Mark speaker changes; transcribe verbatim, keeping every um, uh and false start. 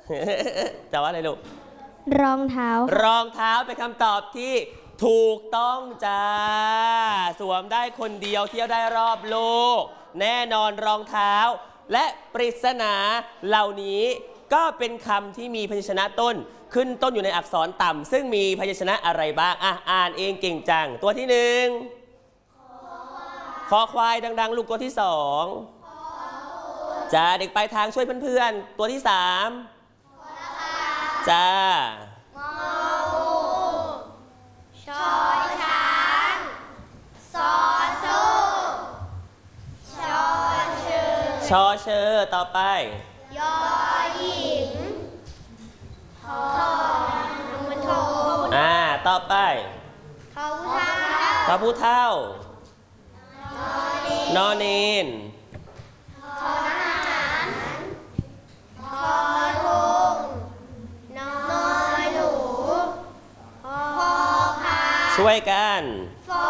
Speaker 1: แต่ว่าอะไรลูก
Speaker 2: รองเท้าร
Speaker 1: องเท้าเป็นคำตอบที่ถูกต้องจ้าสวมได้คนเดียวเที่ยวได้รอบโลกแน่นอนรองเท้าและปริศนาเหล่านี้ก็เป็นคำที่มีพยัญชนะต้นขึ้นต้นอยู่ในอักษรต่ำซึ่งมีพยัญชนะอะไรบ้างอ่ะอ่านเองเก่งจังตัวที่หนึ่งคอควายดังๆลูกตัวที่สองจ้าเด็กปลายทางช่วยเพื่อนๆตัวที่สามจ้า
Speaker 3: ชอช้างซอสู้ชอเชอ
Speaker 1: ชอเชอต่อไป
Speaker 3: ยอหญิงทอมันโท
Speaker 1: อ่าต่อไป
Speaker 3: ทอผู้เท่า
Speaker 1: ทอผู้เท่านอเนน
Speaker 3: ทอทหารทอทงนอหนูพอพา
Speaker 1: ช่วยกัน